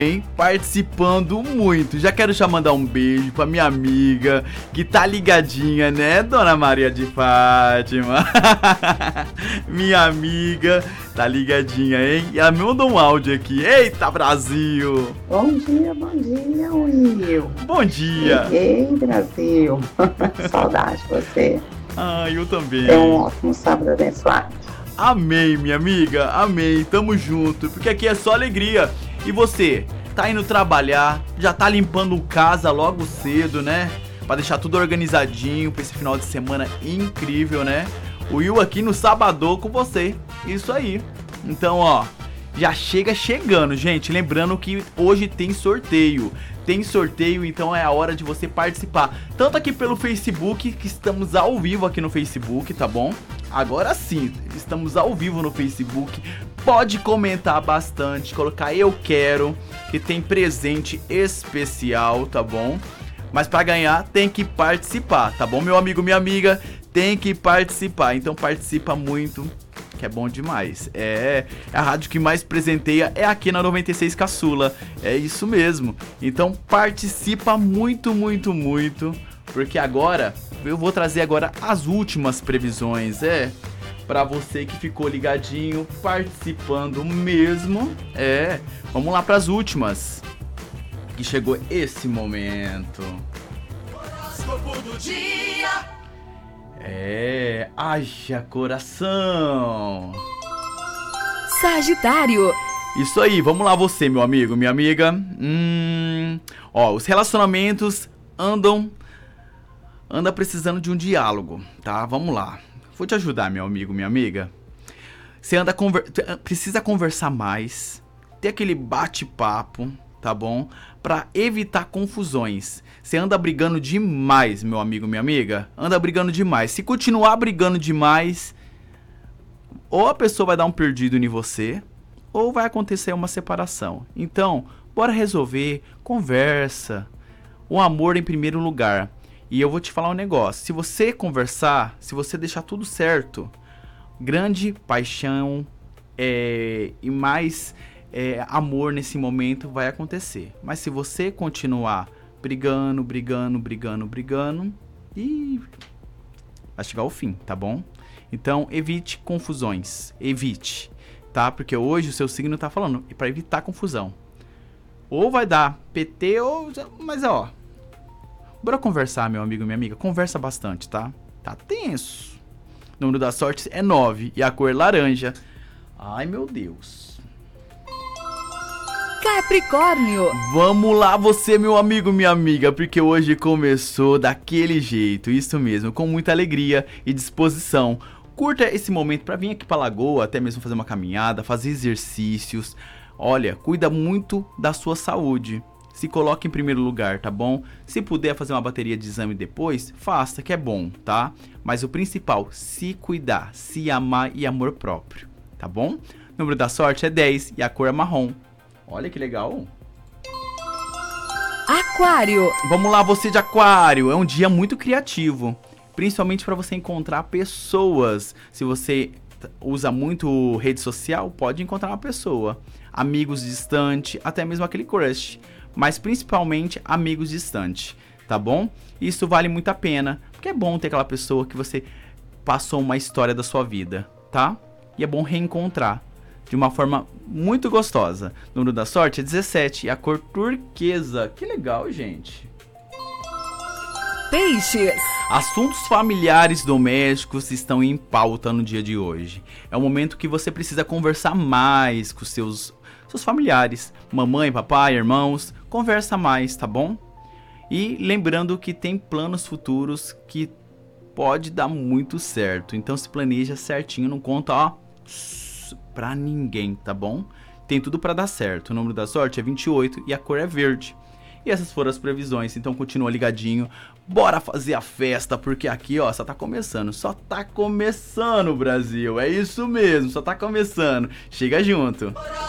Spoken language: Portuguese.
hein? Participando muito. Já quero já mandar um beijo pra minha amiga que tá ligadinha, né, Dona Maria de Fátima? Minha amiga tá ligadinha, hein? E ela me mandou um áudio aqui. Eita, Brasil! Bom dia, Will. Bom dia! Ei, Brasil. Saudade de você. Ah, eu também. Tenha um ótimo sábado abençoado. Amém, minha amiga, amém, tamo junto, porque aqui é só alegria. E você, tá indo trabalhar, já tá limpando casa logo cedo, né? Pra deixar tudo organizadinho pra esse final de semana incrível, né? O Will aqui no Sabadão com você, isso aí. Então, ó, já chega chegando, gente, lembrando que hoje tem sorteio. Tem sorteio, então é a hora de você participar. Tanto aqui pelo Facebook, que estamos ao vivo aqui no Facebook, tá bom? Agora sim, estamos ao vivo no Facebook. Pode comentar bastante, colocar eu quero, que tem presente especial, tá bom? Mas pra ganhar tem que participar, tá bom, meu amigo, minha amiga? Tem que participar, então participa muito, que é bom demais. É a rádio que mais presenteia, é aqui na 96 Caçula. É isso mesmo. Então participa muito, muito, muito, porque agora eu vou trazer agora as últimas previsões, pra você que ficou ligadinho, participando mesmo. Vamos lá pras últimas, que chegou esse momento. Horóscopo do dia. Haja coração. Sagitário. Isso aí, vamos lá você, meu amigo, minha amiga. Os relacionamentos anda precisando de um diálogo, tá? Vamos lá. Vou te ajudar, meu amigo, minha amiga. Você precisa conversar mais, ter aquele bate-papo, tá bom? Pra evitar confusões. Você anda brigando demais, meu amigo, minha amiga. Anda brigando demais. Se continuar brigando demais, ou a pessoa vai dar um perdido em você, ou vai acontecer uma separação. Então, bora resolver, conversa. O amor em primeiro lugar. E eu vou te falar um negócio. Se você conversar, se você deixar tudo certo, grande paixão e mais amor nesse momento vai acontecer. Mas se você continuar brigando, e vai chegar ao fim, tá bom? Então evite confusões, evite, tá? Porque hoje o seu signo tá falando para evitar confusão. Ou vai dar PT mas bora conversar, meu amigo, minha amiga. Conversa bastante, tá? Tá tenso. O número da sorte é 9 e a cor laranja. Ai, meu Deus. Capricórnio. Vamos lá você, meu amigo, minha amiga, porque hoje começou daquele jeito, isso mesmo, com muita alegria e disposição. Curta esse momento para vir aqui pra Lagoa, até mesmo fazer uma caminhada, fazer exercícios. Olha, cuida muito da sua saúde. Se coloque em primeiro lugar, tá bom? Se puder fazer uma bateria de exame depois, faça, que é bom, tá? Mas o principal, se cuidar, se amar e amor próprio, tá bom? O número da sorte é 10 e a cor é marrom. Olha que legal. Aquário. Vamos lá, você de Aquário. É um dia muito criativo, principalmente para você encontrar pessoas. Se você usa muito rede social, pode encontrar uma pessoa. Amigos distantes, até mesmo aquele crush. Mas principalmente amigos distantes, tá bom? Isso vale muito a pena, porque é bom ter aquela pessoa que você passou uma história da sua vida, tá? E é bom reencontrar de uma forma muito gostosa. O número da sorte é 17 e a cor turquesa. Que legal, gente. Peixes. Assuntos familiares domésticos estão em pauta no dia de hoje. É um momento que você precisa conversar mais com seus familiares. Mamãe, papai, irmãos, conversa mais, tá bom? E lembrando que tem planos futuros que pode dar muito certo. Então se planeja certinho, não conta, pra ninguém, tá bom? Tem tudo pra dar certo. O número da sorte é 28 e a cor é verde. E essas foram as previsões, então continua ligadinho. Bora fazer a festa, porque aqui, só tá começando. Só tá começando, Brasil. É isso mesmo, só tá começando. Chega junto.